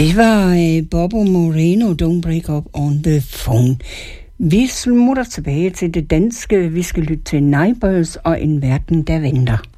Det var Bobo Moreno, Don't Break Up on the Phone. Vi smutter tilbage til det danske. Vi skal lytte til Neighbours og En verden, der venter.